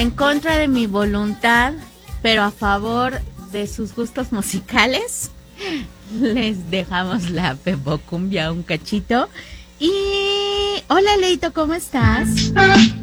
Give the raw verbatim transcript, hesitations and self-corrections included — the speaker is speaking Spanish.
en contra de mi voluntad, pero a favor de sus gustos musicales, les dejamos la Pepo Cumbia un cachito. Y hola Leito, ¿cómo estás?